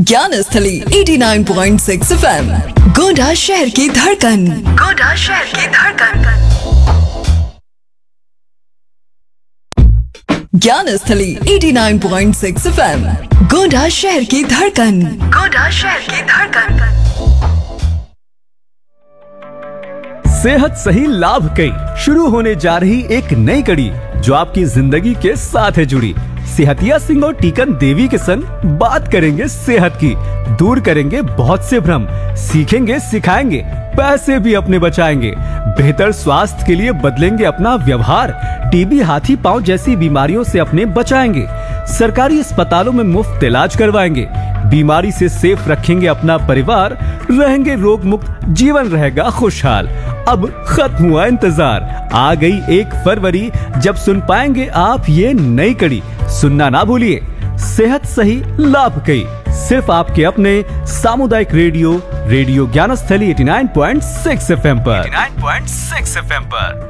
ज्ञान स्थली 89.6 FM, गोंडा शहर की धड़कन। गोंडा शहर की धड़कन। ज्ञान स्थली 89.6 FM, गोंडा शहर की धड़कन। गोंडा शहर की धड़कन। सेहत सही लाभ कई शुरू होने जा रही एक नई कड़ी जो आपकी जिंदगी के साथ है जुड़ी। सेहतिया सिंह और टीकन देवी के संग बात करेंगे सेहत की, दूर करेंगे बहुत से भ्रम, सीखेंगे सिखाएंगे, पैसे भी अपने बचाएंगे, बेहतर स्वास्थ्य के लिए बदलेंगे अपना व्यवहार, टीबी, हाथी पांव जैसी बीमारियों से अपने बचाएंगे, सरकारी अस्पतालों में मुफ्त इलाज करवाएंगे, बीमारी से सेफ रखेंगे अपना परिवार, रहेंगे रोग मुक्त, जीवन रहेगा खुशहाल। अब खत्म हुआ इंतजार, आ गई 1 फरवरी जब सुन पाएंगे आप ये नई कड़ी। सुनना ना भूलिए, सेहत सही लाभ कई, सिर्फ आपके अपने सामुदायिक रेडियो ज्ञान स्थली 89.6 FM पर। 89.6 FM पर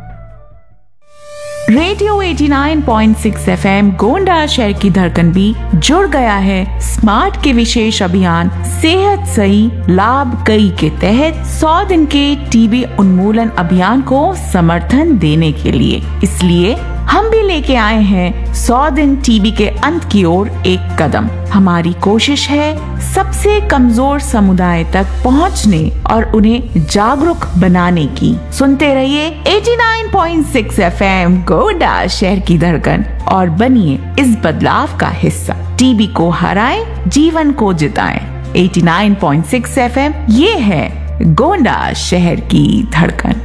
रेडियो 89.6 FM गोंडा शहर की धड़कन भी जुड़ गया है स्मार्ट के विशेष अभियान सेहत सही लाभ कई के तहत 100 दिन के टीबी उन्मूलन अभियान को समर्थन देने के लिए। इसलिए हम भी लेके आए हैं 100 दिन टीबी के अंत की ओर एक कदम। हमारी कोशिश है सबसे कमजोर समुदाय तक पहुंचने और उन्हें जागरूक बनाने की। सुनते रहिए 89.6 FM गोंडा शहर की धड़कन और बनिए इस बदलाव का हिस्सा। टीबी को हराए, जीवन को जिताएं। 89.6 FM ये है गोंडा शहर की धड़कन।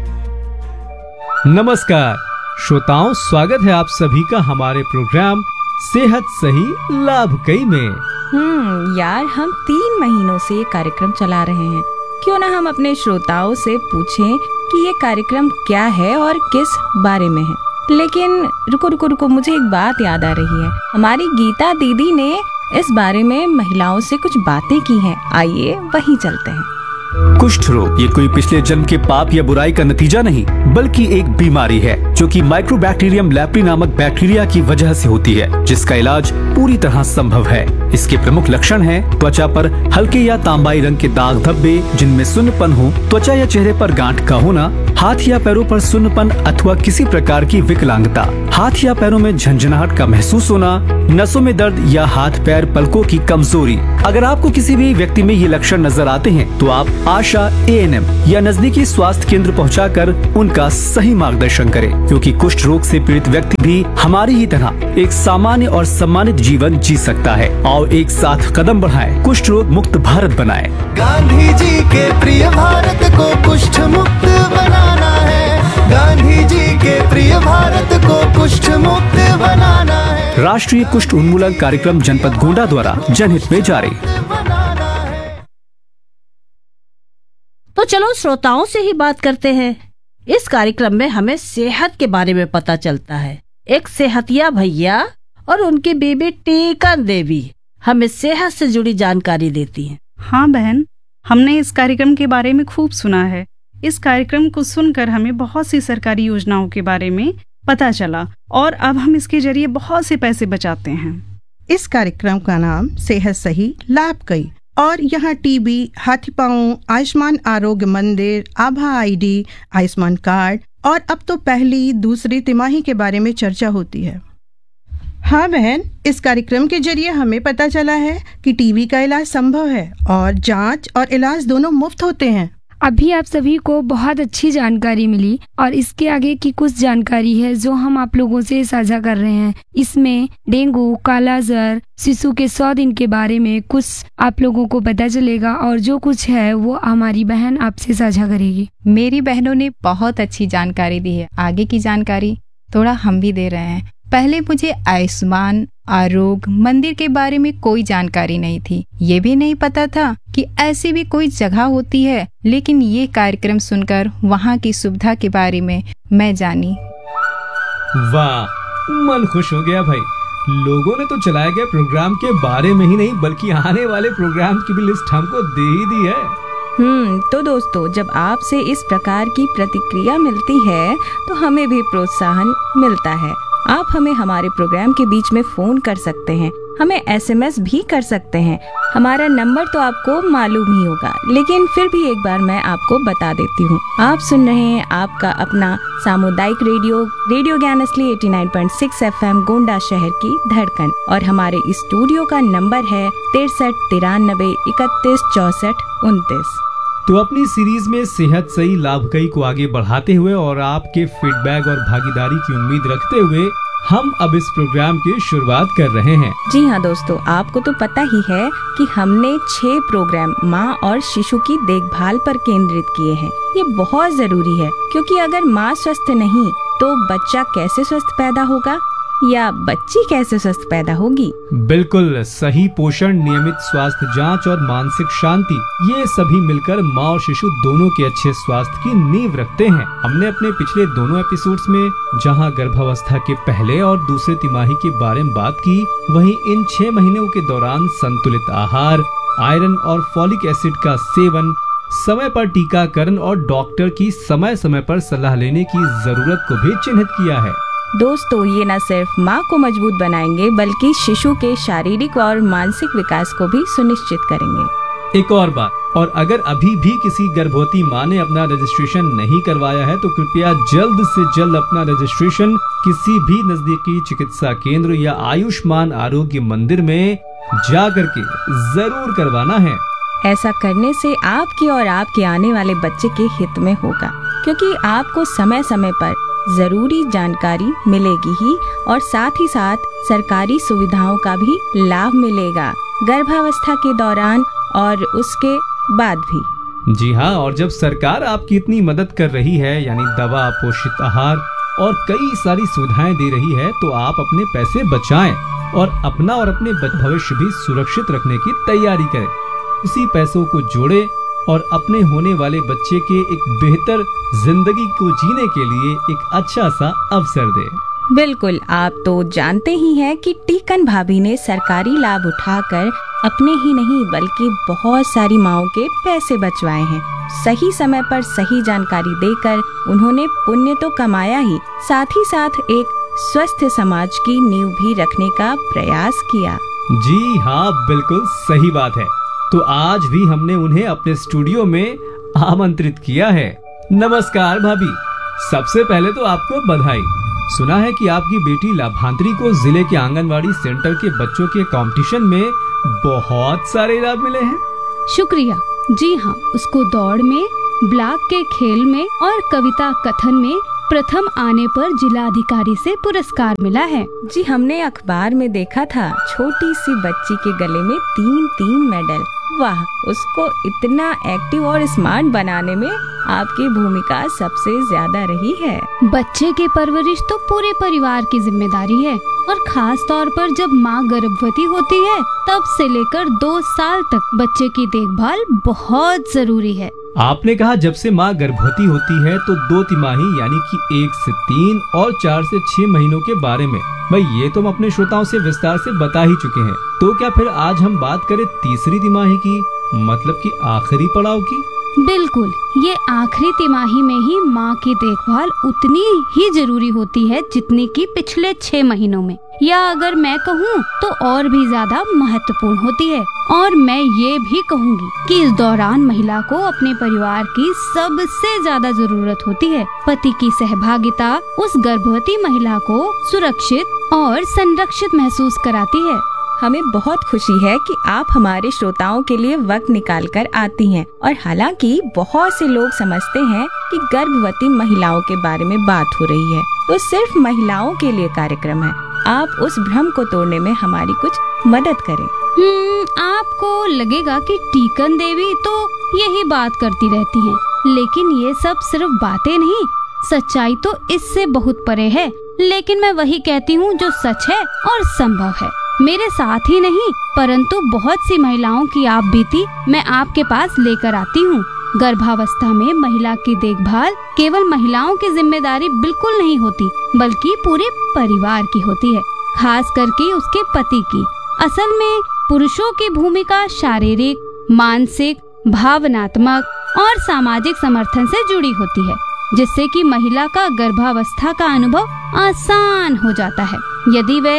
नमस्कार श्रोताओं, स्वागत है आप सभी का हमारे प्रोग्राम सेहत सही लाभ कई में। यार हम 3 महीनों से ये कार्यक्रम चला रहे हैं, क्यों ना हम अपने श्रोताओं से पूछें कि ये कार्यक्रम क्या है और किस बारे में है। लेकिन रुको, मुझे एक बात याद आ रही है। हमारी गीता दीदी ने इस बारे में महिलाओं से कुछ बातें की हैं। आइए वहीं चलते हैं। कुष्ठ रोग ये कोई पिछले जन्म के पाप या बुराई का नतीजा नहीं, बल्कि एक बीमारी है जो कि माइक्रोबैक्टीरियम लेप्री नामक बैक्टीरिया की वजह से होती है, जिसका इलाज पूरी तरह संभव है। इसके प्रमुख लक्षण हैं त्वचा पर हल्के या तांबाई रंग के दाग धब्बे जिनमें सुन्नपन हो, त्वचा या चेहरे पर गांठ का होना, हाथ या पैरों पर सुन्नपन अथवा किसी प्रकार की विकलांगता, हाथ या पैरों में झंझनाहट का महसूस होना, नसों में दर्द या हाथ पैर पलकों की कमजोरी। अगर आपको किसी भी व्यक्ति में ये लक्षण नजर आते हैं तो आप आशा ANM या नजदीकी स्वास्थ्य केंद्र पहुंचाकर उनका सही मार्गदर्शन करें, क्योंकि कुष्ठ रोग से पीड़ित व्यक्ति भी हमारी ही तरह एक सामान्य और सम्मानित जीवन जी सकता है। और एक साथ कदम बढ़ाएं, कुष्ठ रोग मुक्त भारत बनाएं। गांधी जी के प्रिय भारत को कुष्ठ मुक्त बनाना है। गांधी जी के प्रिय भारत को कुष्ठ मुक्त बनाना है। राष्ट्रीय कुष्ठ उन्मूलन कार्यक्रम जनपद गोंडा द्वारा जनहित में जारी। तो चलो श्रोताओं से ही बात करते हैं। इस कार्यक्रम में हमें सेहत के बारे में पता चलता है। एक सेहतिया भैया और उनकी बीबी टीकन देवी हमें सेहत से जुड़ी जानकारी देती हैं। हाँ बहन, हमने इस कार्यक्रम के बारे में खूब सुना है। इस कार्यक्रम को सुनकर हमें बहुत सी सरकारी योजनाओं के बारे में पता चला और अब हम इसके जरिए बहुत से पैसे बचाते हैं। इस कार्यक्रम का नाम सेहत सही लाभ कई और यहाँ टीबी, हाथी पांव, आयुष्मान आरोग्य मंदिर, आभा ID, आयुष्मान कार्ड और अब तो पहली दूसरी तिमाही के बारे में चर्चा होती है। हाँ बहन, इस कार्यक्रम के जरिए हमें पता चला है कि टीबी का इलाज संभव है और जांच और इलाज दोनों मुफ्त होते हैं। अभी आप सभी को बहुत अच्छी जानकारी मिली और इसके आगे की कुछ जानकारी है जो हम आप लोगों से साझा कर रहे हैं। इसमें डेंगू, कालाजार, शिशु के 100 दिन के बारे में कुछ आप लोगों को पता चलेगा और जो कुछ है वो हमारी बहन आपसे साझा करेगी। मेरी बहनों ने बहुत अच्छी जानकारी दी है। आगे की जानकारी थोड़ा हम भी दे रहे हैं। पहले मुझे आयुष्मान आरोग्य मंदिर के बारे में कोई जानकारी नहीं थी। ये भी नहीं पता था कि ऐसी भी कोई जगह होती है, लेकिन ये कार्यक्रम सुनकर वहाँ की सुविधा के बारे में मैं जानी। वाह, मन खुश हो गया भाई। लोगों ने तो चलाए गए प्रोग्राम के बारे में ही नहीं बल्कि आने वाले प्रोग्राम की भी लिस्ट हमको दे ही दी है। तो दोस्तों, जब आपसे इस प्रकार की प्रतिक्रिया मिलती है तो हमें भी प्रोत्साहन मिलता है। आप हमें हमारे प्रोग्राम के बीच में फोन कर सकते हैं हमें SMS भी कर सकते हैं। हमारा नंबर तो आपको मालूम ही होगा, लेकिन फिर भी एक बार मैं आपको बता देती हूँ। आप सुन रहे हैं आपका अपना सामुदायिक रेडियो ज्ञान असली 89.6 FM गोंडा शहर की धड़कन, और हमारे इस स्टूडियो का नंबर है 63 93 31 64 29। तो अपनी सीरीज में सेहत सही लाभकई को आगे बढ़ाते हुए और आपके फीडबैक और भागीदारी की उम्मीद रखते हुए हम अब इस प्रोग्राम की शुरुआत कर रहे हैं। जी हाँ दोस्तों, आपको तो पता ही है कि हमने 6 प्रोग्राम माँ और शिशु की देखभाल पर केंद्रित किए हैं। ये बहुत जरूरी है, क्योंकि अगर माँ स्वस्थ नहीं तो बच्चा कैसे स्वस्थ पैदा होगा या बच्ची कैसे स्वस्थ पैदा होगी। बिल्कुल सही पोषण, नियमित स्वास्थ्य जांच और मानसिक शांति, ये सभी मिलकर माँ और शिशु दोनों के अच्छे स्वास्थ्य की नींव रखते हैं। हमने अपने पिछले दोनों एपिसोड्स में जहां गर्भावस्था के पहले और दूसरे तिमाही के बारे में बात की, वहीं इन 6 महीनों के दौरान संतुलित आहार, आयरन और फॉलिक एसिड का सेवन, समय पर टीकाकरण और डॉक्टर की समय समय पर सलाह लेने की जरूरत को भी चिन्हित किया है। दोस्तों, ये न सिर्फ माँ को मजबूत बनाएंगे बल्कि शिशु के शारीरिक और मानसिक विकास को भी सुनिश्चित करेंगे। एक और बात, और अगर अभी भी किसी गर्भवती माँ ने अपना रजिस्ट्रेशन नहीं करवाया है तो कृपया जल्द से जल्द अपना रजिस्ट्रेशन किसी भी नजदीकी चिकित्सा केंद्र या आयुष्मान आरोग्य मंदिर में जा करके जरूर करवाना है। ऐसा करने से आपकी और आपके आने वाले बच्चे के हित में होगा, क्योंकि आपको समय समय पर जरूरी जानकारी मिलेगी ही और साथ ही साथ सरकारी सुविधाओं का भी लाभ मिलेगा गर्भावस्था के दौरान और उसके बाद भी। जी हाँ, और जब सरकार आपकी इतनी मदद कर रही है, यानी दवा, पोषित आहार और कई सारी सुविधाएं दे रही है, तो आप अपने पैसे बचाएं और अपना और अपने भविष्य भी सुरक्षित रखने की तैयारी करें। उसी पैसों को जोड़े और अपने होने वाले बच्चे के एक बेहतर जिंदगी को जीने के लिए एक अच्छा सा अवसर दे। बिल्कुल, आप तो जानते ही हैं कि टीकन भाभी ने सरकारी लाभ उठाकर अपने ही नहीं बल्कि बहुत सारी माँओं के पैसे बचवाए हैं। सही समय पर सही जानकारी देकर उन्होंने पुण्य तो कमाया ही, साथ ही साथ एक स्वस्थ समाज की नींव भी रखने का प्रयास किया। जी हाँ, बिल्कुल सही बात है। तो आज भी हमने उन्हें अपने स्टूडियो में आमंत्रित किया है। नमस्कार भाभी, सबसे पहले तो आपको बधाई। सुना है कि आपकी बेटी लाभांतरी को जिले के आंगनवाड़ी सेंटर के बच्चों के कंपटीशन में बहुत सारे इनाम मिले हैं। शुक्रिया। जी हाँ, उसको दौड़ में, ब्लॉक के खेल में और कविता कथन में प्रथम आने पर जिलाधिकारी से पुरस्कार मिला है। जी, हमने अखबार में देखा था, छोटी सी बच्ची के गले में 3 मेडल। वाह, उसको इतना एक्टिव और स्मार्ट बनाने में आपकी भूमिका सबसे ज्यादा रही है। बच्चे की परवरिश तो पूरे परिवार की जिम्मेदारी है, और खास तौर पर जब माँ गर्भवती होती है तब से लेकर 2 साल तक बच्चे की देखभाल बहुत जरूरी है। आपने कहा जब से माँ गर्भवती होती है तो 2 तिमाही यानी कि 1 से 3 और 4 से 6 महीनों के बारे में, भाई ये तो हम अपने श्रोताओं से विस्तार से बता ही चुके हैं। तो क्या फिर आज हम बात करें तीसरी तिमाही की, मतलब कि आखिरी पड़ाव की? बिल्कुल, ये आखिरी तिमाही में ही माँ की देखभाल उतनी ही जरूरी होती है जितनी कि पिछले 6 महीनों में, या अगर मैं कहूँ तो और भी ज्यादा महत्वपूर्ण होती है। और मैं ये भी कहूँगी कि इस दौरान महिला को अपने परिवार की सबसे ज्यादा जरूरत होती है। पति की सहभागिता उस गर्भवती महिला को सुरक्षित और संरक्षित महसूस कराती है। हमें बहुत खुशी है कि आप हमारे श्रोताओं के लिए वक्त निकाल कर आती हैं, और हालांकि बहुत से लोग समझते हैं कि गर्भवती महिलाओं के बारे में बात हो रही है तो सिर्फ महिलाओं के लिए कार्यक्रम है। आप उस भ्रम को तोड़ने में हमारी कुछ मदद करें। आपको लगेगा कि टीकन देवी तो यही बात करती रहती हैं, लेकिन ये सब सिर्फ बातें नहीं, सच्चाई तो इससे बहुत परे है। लेकिन मैं वही कहती हूँ जो सच है और संभव है। मेरे साथ ही नहीं परंतु बहुत सी महिलाओं की आप बीती मैं आपके पास लेकर आती हूँ। गर्भावस्था में महिला की देखभाल केवल महिलाओं की जिम्मेदारी बिल्कुल नहीं होती, बल्कि पूरे परिवार की होती है, खास करके उसके पति की। असल में पुरुषों की भूमिका शारीरिक, मानसिक, भावनात्मक और सामाजिक समर्थन से जुड़ी होती है, जिससे कि महिला का गर्भावस्था का अनुभव आसान हो जाता है। यदि वह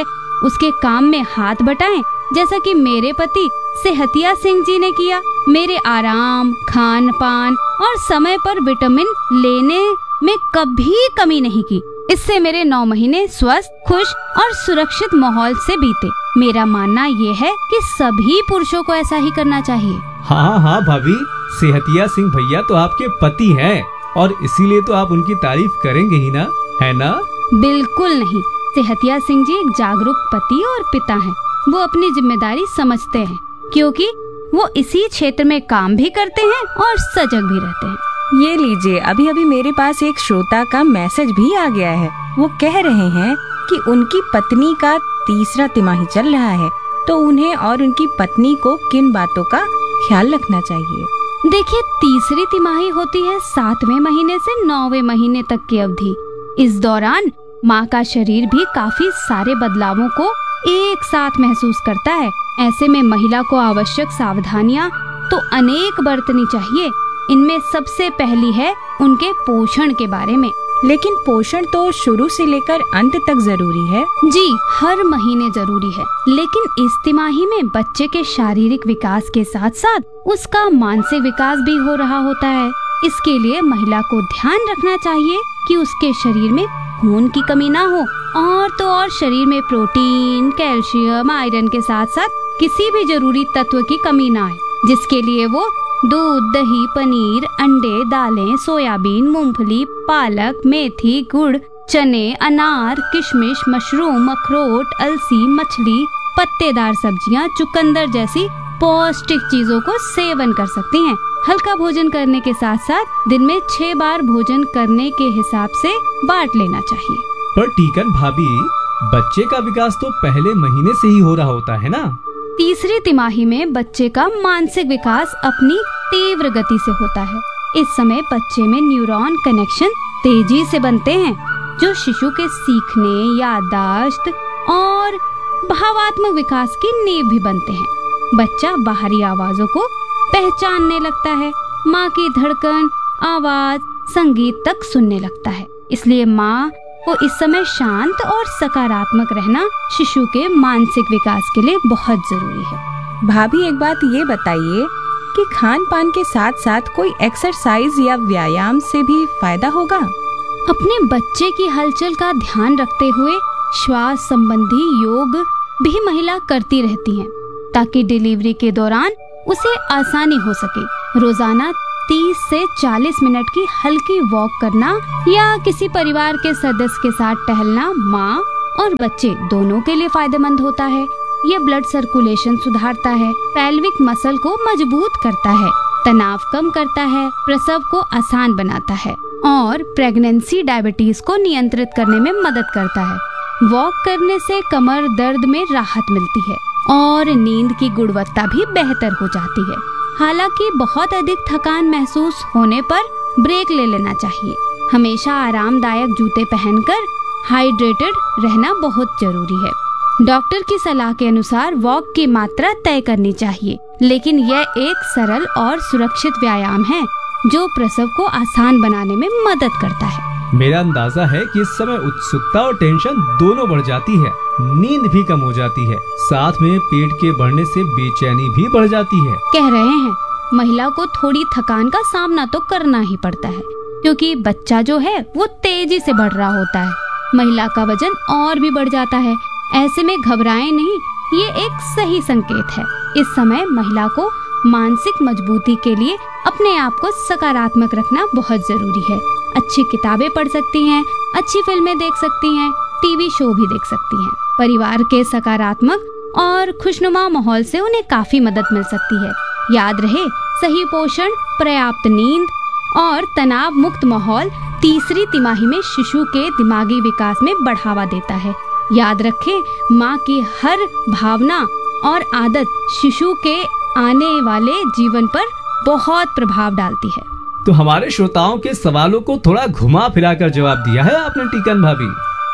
उसके काम में हाथ बटाएं, जैसा कि मेरे पति सेहतिया सिंह जी ने किया। मेरे आराम, खान पान और समय पर विटामिन लेने में कभी कमी नहीं की। इससे मेरे 9 महीने स्वस्थ, खुश और सुरक्षित माहौल से बीते। मेरा मानना ये है कि सभी पुरुषों को ऐसा ही करना चाहिए। हाँ हाँ भाभी, सेहतिया सिंह भैया तो आपके पति हैं और इसीलिए तो आप उनकी तारीफ करेंगे ही ना, है ना? बिल्कुल नहीं, सेहतिया सिंह जी एक जागरूक पति और पिता हैं। वो अपनी जिम्मेदारी समझते हैं क्योंकि वो इसी क्षेत्र में काम भी करते हैं और सजग भी रहते हैं। ये लीजिए, अभी अभी मेरे पास एक श्रोता का मैसेज भी आ गया है। वो कह रहे हैं कि उनकी पत्नी का तीसरा तिमाही चल रहा है, तो उन्हें और उनकी पत्नी को किन बातों का ख्याल रखना चाहिए। देखिए, तीसरी तिमाही होती है 7वें महीने से 9वें महीने तक की अवधि। इस दौरान माँ का शरीर भी काफी सारे बदलावों को एक साथ महसूस करता है। ऐसे में महिला को आवश्यक सावधानियाँ तो अनेक बरतनी चाहिए। इनमें सबसे पहली है उनके पोषण के बारे में। लेकिन पोषण तो शुरू से लेकर अंत तक जरूरी है। जी, हर महीने जरूरी है, लेकिन इस तिमाही में बच्चे के शारीरिक विकास के साथ साथ उसका मानसिक विकास भी हो रहा होता है। इसके लिए महिला को ध्यान रखना चाहिए कि उसके शरीर में खून की कमी ना हो और तो और शरीर में प्रोटीन, कैल्शियम, आयरन के साथ साथ किसी भी जरूरी तत्व की कमी ना आए, जिसके लिए वो दूध, दही, पनीर, अंडे, दालें, सोयाबीन, मूंगफली, पालक, मेथी, गुड़, चने, अनार, किशमिश, मशरूम, अखरोट, अलसी, मछली, पत्तेदार सब्जियां, चुकंदर जैसी पौष्टिक चीजों को सेवन कर सकती हैं। हल्का भोजन करने के साथ साथ दिन में 6 बार भोजन करने के हिसाब से बांट लेना चाहिए। पर टीकन भाभी, बच्चे का विकास तो पहले महीने से ही हो रहा होता है ना? तीसरी तिमाही में बच्चे का मानसिक विकास अपनी तीव्र गति से होता है। इस समय बच्चे में न्यूरॉन कनेक्शन तेजी से बनते हैं, जो शिशु के सीखने, याददाश्त और भावात्मक विकास की नींव भी बनते हैं। बच्चा बाहरी आवाजों को पहचानने लगता है, माँ की धड़कन, आवाज, संगीत तक सुनने लगता है। इसलिए माँ को इस समय शांत और सकारात्मक रहना शिशु के मानसिक विकास के लिए बहुत जरूरी है। भाभी, एक बात ये बताइए कि खान पान के साथ साथ कोई एक्सरसाइज या व्यायाम से भी फायदा होगा? अपने बच्चे की हलचल का ध्यान रखते हुए श्वास संबंधी योग भी महिला करती रहती हैं, ताकि डिलीवरी के दौरान उसे आसानी हो सके। रोजाना 30 से 40 मिनट की हल्की वॉक करना या किसी परिवार के सदस्य के साथ टहलना माँ और बच्चे दोनों के लिए फायदेमंद होता है। ये ब्लड सर्कुलेशन सुधारता है, पेल्विक मसल को मजबूत करता है, तनाव कम करता है, प्रसव को आसान बनाता है और प्रेगनेंसी डायबिटीज को नियंत्रित करने में मदद करता है। वॉक करने से कमर दर्द में राहत मिलती है और नींद की गुणवत्ता भी बेहतर हो जाती है। हालांकि बहुत अधिक थकान महसूस होने पर ब्रेक ले लेना चाहिए। हमेशा आरामदायक जूते पहनकर हाइड्रेटेड रहना बहुत जरूरी है। डॉक्टर की सलाह के अनुसार वॉक की मात्रा तय करनी चाहिए, लेकिन यह एक सरल और सुरक्षित व्यायाम है जो प्रसव को आसान बनाने में मदद करता है। मेरा अंदाजा है कि इस समय उत्सुकता और टेंशन दोनों बढ़ जाती है, नींद भी कम हो जाती है, साथ में पेट के बढ़ने से बेचैनी भी बढ़ जाती है। कह रहे हैं, महिला को थोड़ी थकान का सामना तो करना ही पड़ता है, क्योंकि बच्चा जो है वो तेजी से बढ़ रहा होता है। महिला का वजन और भी बढ़ जाता है। ऐसे में घबराएं नहीं, ये एक सही संकेत है। इस समय महिला को मानसिक मजबूती के लिए अपने आप को सकारात्मक रखना बहुत जरूरी है। अच्छी किताबें पढ़ सकती हैं, अच्छी फिल्में देख सकती हैं, टीवी शो भी देख सकती हैं। परिवार के सकारात्मक और खुशनुमा माहौल से उन्हें काफी मदद मिल सकती है। याद रहे, सही पोषण, पर्याप्त नींद और तनाव मुक्त माहौल तीसरी तिमाही में शिशु के दिमागी विकास में बढ़ावा देता है। याद रखें, माँ की हर भावना और आदत शिशु के आने वाले जीवन पर बहुत प्रभाव डालती है। तो हमारे श्रोताओं के सवालों को थोड़ा घुमा फिरा कर जवाब दिया है आपने टीकन भाभी।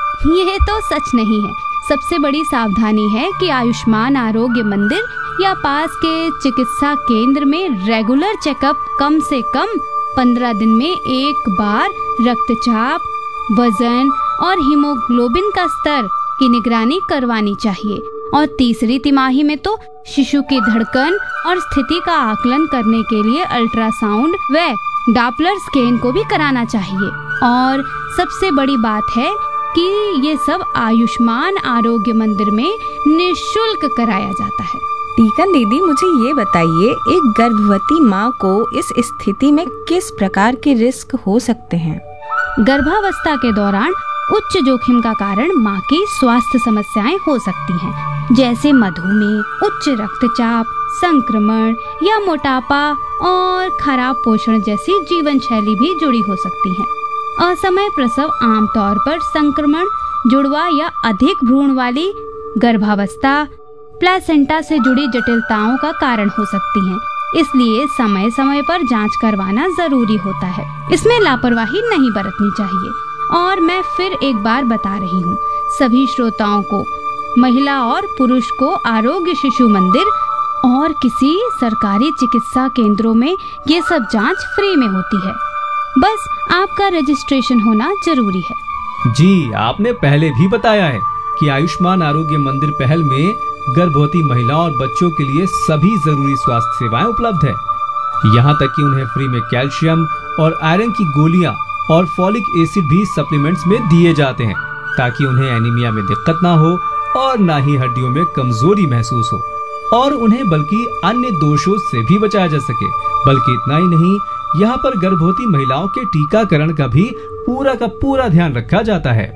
यह तो सच नहीं है। सबसे बड़ी सावधानी है कि आयुष्मान आरोग्य मंदिर या पास के चिकित्सा केंद्र में रेगुलर चेकअप, कम से कम 15 दिन में एक बार रक्तचाप, वजन और हीमोग्लोबिन का स्तर की निगरानी करवानी चाहिए और तीसरी तिमाही में तो शिशु की धड़कन और स्थिति का आकलन करने के लिए अल्ट्रासाउंड व डॉपलर स्कैन को भी कराना चाहिए। और सबसे बड़ी बात है कि ये सब आयुष्मान आरोग्य मंदिर में निःशुल्क कराया जाता है। टीकन दीदी, मुझे ये बताइए, एक गर्भवती माँ को इस स्थिति में किस प्रकार के रिस्क हो सकते हैं? गर्भावस्था के दौरान उच्च जोखिम का कारण माँ की स्वास्थ्य समस्याएं हो सकती हैं, जैसे मधुमेह, उच्च रक्तचाप, संक्रमण या मोटापा और खराब पोषण जैसी जीवन शैली भी जुड़ी हो सकती है। असमय प्रसव आमतौर पर संक्रमण, जुड़वा या अधिक भ्रूण वाली गर्भावस्था, प्लेसेंटा से जुड़ी जटिलताओं का कारण हो सकती हैं। इसलिए समय समय पर जांच करवाना जरूरी होता है। इसमें लापरवाही नहीं बरतनी चाहिए। और मैं फिर एक बार बता रही हूँ सभी श्रोताओं को, महिला और पुरुष को आरोग्य शिशु मंदिर और किसी सरकारी चिकित्सा केंद्रों में ये सब जांच फ्री में होती है। बस आपका रजिस्ट्रेशन होना जरूरी है। जी, आपने पहले भी बताया है कि आयुष्मान आरोग्य मंदिर पहल में गर्भवती महिलाओं और बच्चों के लिए सभी जरूरी स्वास्थ्य सेवाएं उपलब्ध है। यहाँ तक कि उन्हें फ्री में कैल्शियम और आयरन की गोलियां और फॉलिक एसिड भी सप्लीमेंट्स में दिए जाते हैं, ताकि उन्हें एनीमिया में दिक्कत ना हो और ना ही हड्डियों में कमजोरी महसूस हो, और उन्हें बल्कि अन्य दोषों से भी बचाया जा सके। बल्कि इतना ही नहीं, यहाँ पर गर्भवती महिलाओं के टीकाकरण का भी पूरा का पूरा ध्यान रखा जाता है।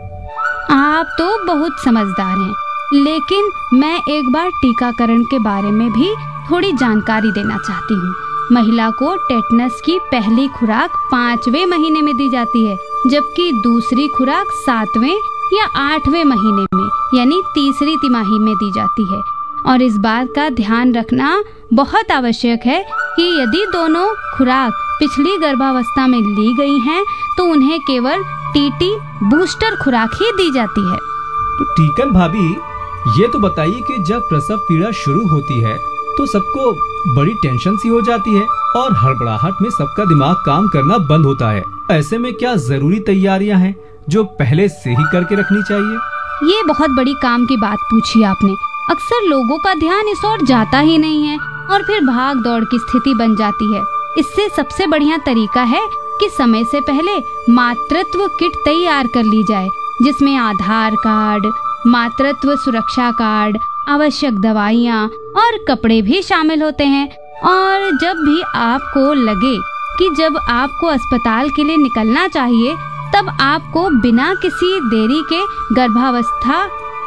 आप तो बहुत समझदार हैं, लेकिन मैं एक बार टीकाकरण के बारे में भी थोड़ी जानकारी देना चाहती हूँ। महिला को टेटनस की पहली खुराक 5वें महीने में दी जाती है, जबकि दूसरी खुराक 7वें या 8वें महीने में यानी तीसरी तिमाही में दी जाती है। और इस बात का ध्यान रखना बहुत आवश्यक है कि यदि दोनों खुराक पिछली गर्भावस्था में ली गई हैं, तो उन्हें केवल टीटी बूस्टर खुराक ही दी जाती है। तो टीकन भाभी, ये तो बताइए कि जब प्रसव पीड़ा शुरू होती है तो सबको बड़ी टेंशन सी हो जाती है और हड़बड़ाहट में सबका दिमाग काम करना बंद होता है। ऐसे में क्या जरूरी तैयारियां हैं जो पहले से ही करके रखनी चाहिए? ये बहुत बड़ी काम की बात पूछी आपने। अक्सर लोगों का ध्यान इस ओर जाता ही नहीं है और फिर भाग दौड़ की स्थिति बन जाती है। इससे सबसे बढ़िया तरीका है कि समय से पहले मातृत्व किट तैयार कर ली जाए, जिसमें आधार कार्ड, मातृत्व सुरक्षा कार्ड, आवश्यक दवाइयाँ और कपड़े भी शामिल होते हैं। और जब भी आपको लगे कि जब आपको अस्पताल के लिए निकलना चाहिए, तब आपको बिना किसी देरी के गर्भावस्था